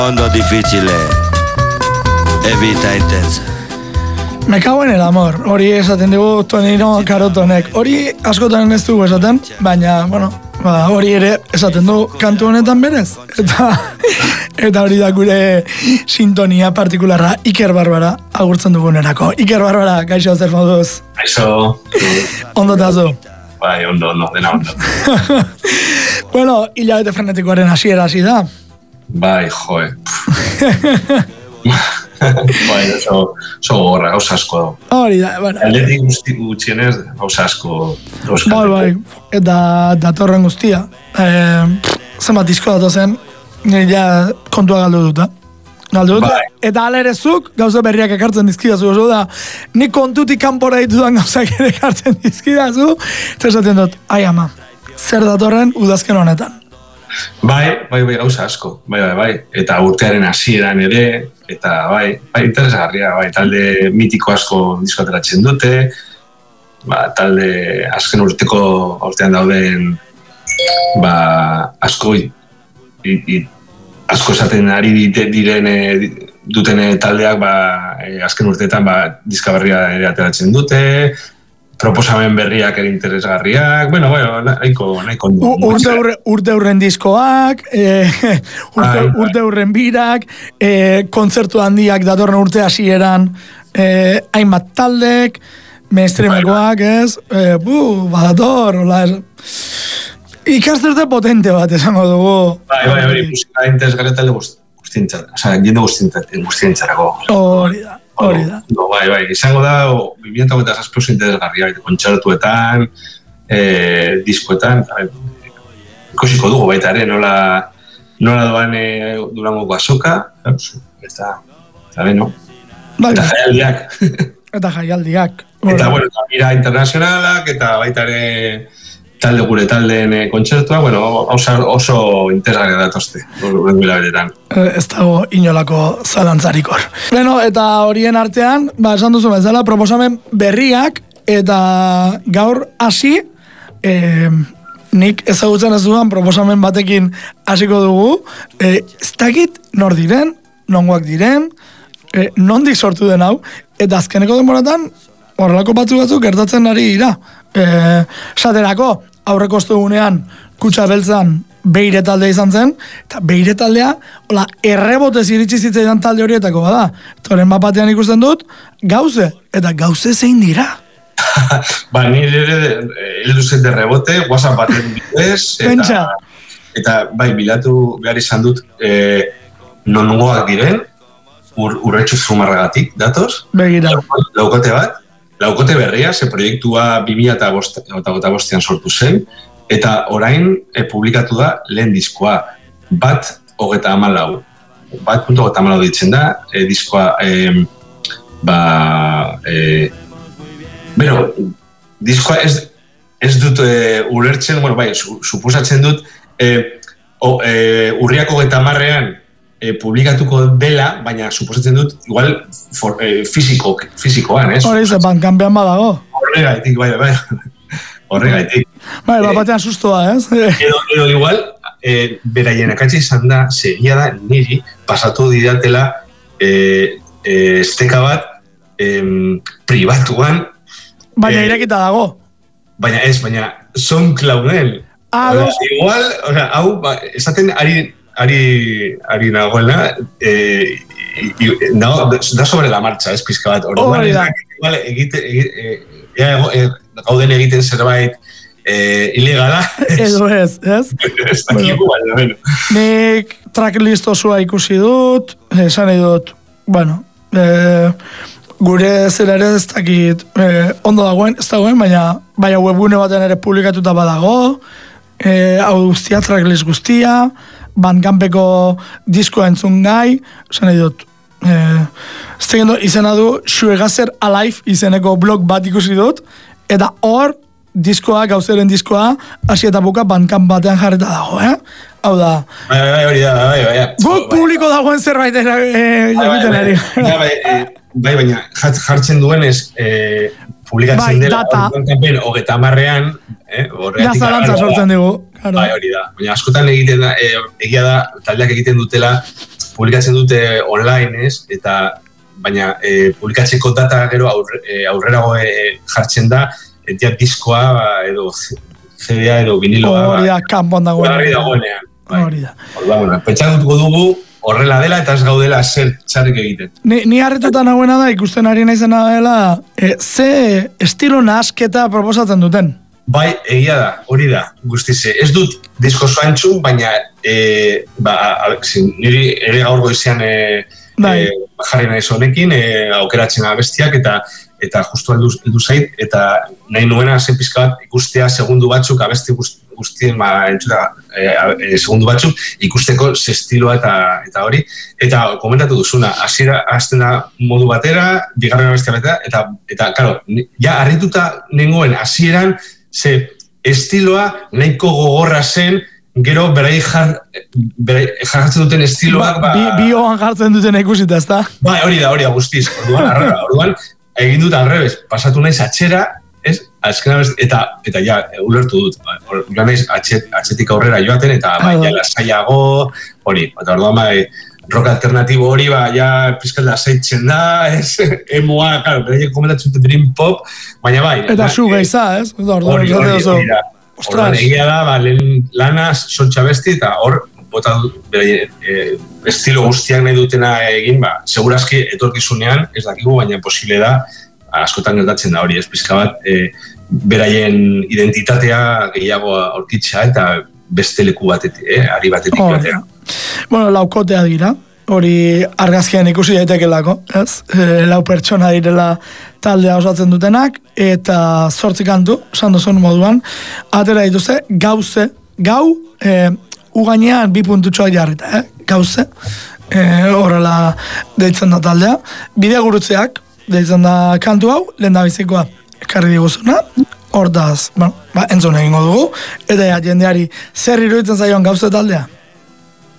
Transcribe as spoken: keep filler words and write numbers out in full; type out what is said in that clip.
Ondo difficile, evita intensa. Me cago en el amor, hori esaten dugu Tonino Karotonek. Hori askotan ez dugu esaten, baina, bueno, ba, hori ere esaten du kantu honetan berez. Eta, eta hori da gure sintonia partikularra Iker Barbara agurtzen dugunerako. Iker Barbara, gaixo zer moduz? Gaixo. Ondo tazu? Bai, ondo, ondo, dena ondo. Bueno, hilabete frenetikoaren hasiera hasi da. Bai, joe. Bai, oso, oso gorra, gauza asko. Hori da, bueno. Aldetik guzti gutxienez, gauza asko. Bai, bai, eta datorren guztia. E, zenbat disko datozen, ja kontua galdu dut, galdu dut. Bai. Eta alerezuk, gauza berriak ekartzen dizkidazu, oso da, nik kontutik kanpora ditudan gauzak ere ekartzen dizkidazu, eta esaten dut, ai ama, zer datorren udazken honetan. Bai, bai, bai, gauza asko, bai, bai, bai, eta urtearen hasieran ere, eta bai, bai, interesgarria, bai, talde mitiko asko diskoteratzen dute, ba, talde azken urteko urtean dauden, ba, asko, i, i, asko esaten ari dite, diren, duten taldeak, ba, azken urteetan, ba, diskaberria ere ateratzen dute, proposamen berriak ere interesgarriak, bueno, bueno, nahiko, nahiko. Urte, urre, urte urren diskoak, e, urte, urte urren birak, e, kontzertu handiak datorren urte hasieran, e, hainbat taldek, mainstreamekoak, ez, e, bu, badator, hola, ikasterte potente bat esango dugu. Bai, bai, hori, musika interesgarria talde guztientzat, oza, jende guztientzarako. Hori da. Hori da. No, bai, bai, izango da, bi mila hogeita zazpi oso interesgarria, kontzertuetan, eh, diskoetan, ikosiko dugu baita ere, nola, nola doan eh, Durangoko azoka, eta, eta beno, bai, eta jaialdiak. Eta jaialdiak. Eta, bueno, eta mira internazionalak, eta baita ere talde gure taldeen eh, kontzertua, bueno, oso, oso interesgarria datozte, bila beretan. Ez dago inolako zalantzarik hor. Beno, eta horien artean, ba, esan duzu bezala, proposamen berriak, eta gaur hasi, eh, nik ezagutzen ez duan proposamen batekin hasiko dugu, eh, ez dakit nor diren, nongoak diren, eh, nondik sortu den hau, eta azkeneko denboratan, horrelako batzu batzuk gertatzen ari dira. Eh, saterako, aurreko ostegunean Kutxa Beltzan Beire talde izan zen, eta Beire taldea, hola, errebotez iritsi zitzaidan talde horietako bada. Toren bapatean ikusten dut, gauze, eta gauze zein dira. Ba, nire ere, heldu zen de rebote, WhatsApp baten bidez, eta, eta bai, bilatu behar izan dut, e, nongoak diren, ur, urretxu zumarragatik, datoz? Begira. Laukote bat, laukote berria, ze proiektua bi mila bostean sortu zen, eta orain e, publikatu da lehen diskoa, bat hogeta amalau. Bat punto hogeta amalau ditzen da, e, diskoa, e, ba, e, bero, diskoa ez, ez dut e, ulertzen, bueno, bai, su, suposatzen dut, e, o, e, urriak hogeta amarrean, E, publikatuko dela, baina suposatzen dut, igual, for, e, fiziko, fizikoan, ez? Hori ze, bankanpean badago. Horregaitik, bai, bai, horregaitik. Bai, bat batean sustoa, ez? Edo, edo igual, e, beraien akatxe izan da, segia da, niri, pasatu didatela, e, e, esteka bat, e, pribatuan. Baina e, irekita dago. Baina ez, baina, son klaunen. Ah, o sea, igual, o sea, hau, ba, esaten ari, Ari, ari nagoela, eh, no, da sobre la marcha, ez pizka bat. Hori da. Vale, egite, egite, eh, gauden egiten zerbait eh, ilegala. Edo ez, ez? Ez dakigu, baina, bueno. Nik tracklist osoa ikusi dut, esan nahi dut, bueno, eh, gure zera ere ez dakit eh, ondo dagoen, ez dagoen, baina, baina webgune baten ere publikatuta badago, eh, hau guztia, tracklist guztia, Bandcampeko diskoa entzun gai, esan nahi dut, eh, ez tegendo izena du Schwegazer Alive izeneko blog bat ikusi dut, eta hor diskoa, gauzeren diskoa, hasi eta buka Bandcamp batean jarreta dago, eh? Hau da. Bai, bai, hori da, bai, bai. Guk publiko dagoen zerbait egiten ari. Bai, baina jartzen duenez, publikatzen dela, Bandcampen hogeta marrean, ja zalantza sortzen dugu. Bai, hori da. Baina askotan egiten da, egia da, taldeak egiten dutela, publikatzen dute online, ez? Eta, baina, e, publikatzeko data gero aurre, e, aurrerago e, jartzen da, etia diskoa, edo C D A edo viniloa. Hori da, kanpon dagoenean. Hori dagoenean. Hori da. Bueno, pentsatuko dugu, horrela dela eta ez gaudela zer txarrik egiten. Ni, ni harrituta nagoena da, ikusten ari naizena dela, e, ze estilo nahasketa proposatzen duten. Bai, egia da, hori da, guztize. Ez dut disko zoantxu, baina e, ba, a, zin, niri ere gaur goizean e, e, jarri nahi honekin, e, aukeratzen abestiak, eta eta justu heldu, heldu zait, eta nahi nuena zen pizka bat ikustea segundu batzuk, abesti guztien, ba, entzura, e, e, segundu batzuk, ikusteko ze estiloa eta, eta hori, eta komentatu duzuna, hasiera hasten da modu batera, bigarren abestia batera, eta, eta, karo, ja, harrituta nengoen hasieran, ze estiloa nahiko gogorra zen, gero berai jar, jartzen duten estiloak, ba, ba, bioan jartzen duten ikusita, ez da? Ba, hori da, hori da, guztiz, orduan, arrara, orduan, egin dut alrebez, pasatu naiz atxera, ez? Azkena eta, eta ja, ulertu dut, joan naiz atxet, atxetik aurrera joaten, eta bai, ja, lasaiago, hori, eta orduan, bai, rock alternatibo hori, ba, ja, pizkat lasaitzen da, ez? Emoa, claro, bereiek komentatzen dut dream pop, baina bai. Eta zu geiza, ez? Hori, hori, hori da. Orduan, egia da, ba, lehen lanaz, sontxa besti, eta hor, bota bere, e, estilo guztiak nahi dutena egin, ba, segurazki etorkizunean, ez dakigu, baina posible da, askotan gertatzen da hori, ez pizka bat, e, beraien identitatea gehiago aurkitzea eta beste leku batetik, eh, ari batetik oh, batea. Bueno, laukotea dira, hori argazkian ikusi daitekelako, ez? E, lau pertsona direla taldea osatzen dutenak, eta zortzi kantu, esan duzun moduan, atera dituzte, gauze, gau, e, ugainean bi puntutxoak jarrita, eh? Gauze, horrela deitzen da taldea. Bide gurutzeak, deitzen da kantu hau, lehen da bizikoa ekarri diguzuna, hor daz, bueno, ba, entzun egingo dugu, eta ja, jendeari zer iruditzen zaion gauze taldea?